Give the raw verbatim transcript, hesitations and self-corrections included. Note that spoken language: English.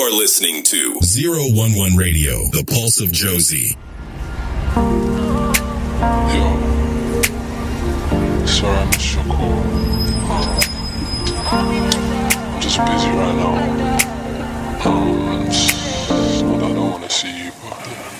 You're listening to zero one one Radio, the pulse of Josie. Yo, sorry I missed your call. I'm just busy right now. Um, so I don't want to see you.